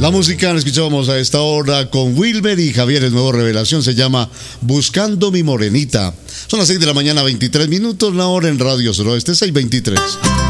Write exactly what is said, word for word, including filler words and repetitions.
La música la escuchábamos a esta hora con Wilmer y Javier, el nuevo revelación se llama Buscando mi Morenita. Son las seis de la mañana, veintitrés minutos, la hora en Radio Suroeste, seis veintitrés.